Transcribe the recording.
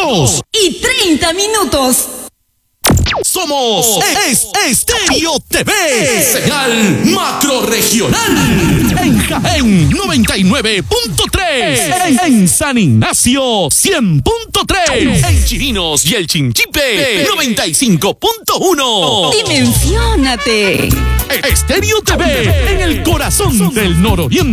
2:30. Somos Estéreo TV, señal macrorregional. En Jaén 99.3, en San Ignacio 100.3, en Chirinos y el Chinchipe 95.1. Dimensiónate. Estéreo TV, en el corazón del nororiente.